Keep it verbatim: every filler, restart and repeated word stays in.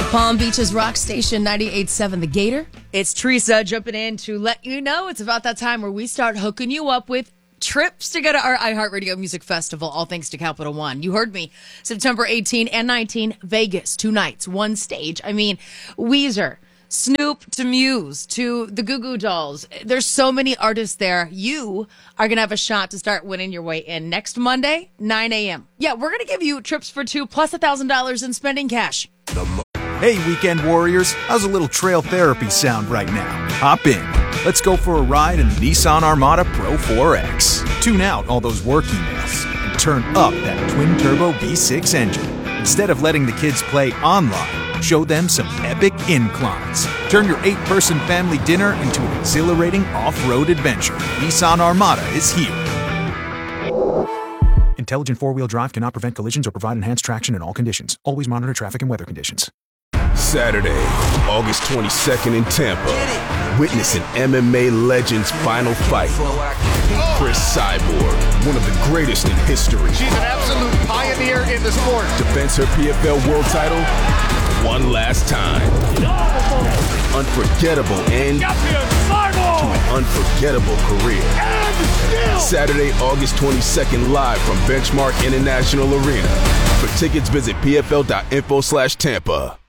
Palm Beach's rock station ninety-eight point seven, The Gator. It's Teresa jumping in to let you know it's about that time where we start hooking you up with trips to go to our iHeartRadio Music Festival, all thanks to Capital One. You heard me. September eighteenth and nineteenth, Vegas, two nights, one stage. I mean, Weezer, Snoop to Muse to the Goo Goo Dolls. There's so many artists there. You are going to have a shot to start winning your way in next Monday, nine a.m. Yeah, we're going to give you trips for two plus one thousand dollars in spending cash. Hey, weekend warriors, how's a little trail therapy sound right now? Hop in. Let's go for a ride in the Nissan Armada Pro four X. Tune out all those work emails and turn up that twin-turbo V six engine. Instead of letting the kids play online, show them some epic inclines. Turn your eight-person family dinner into an exhilarating off-road adventure. Nissan Armada is here. Intelligent four-wheel drive cannot prevent collisions or provide enhanced traction in all conditions. Always monitor traffic and weather conditions. Saturday, August twenty-second in Tampa. Witness an M M A legend's final fight. Chris Cyborg, one of the greatest in history. She's an absolute pioneer in the sport. Defends her P F L world title one last time. Unforgettable end to an unforgettable career. Saturday, August twenty-second, live from Benchmark International Arena. For tickets, visit P F L dot info slash Tampa.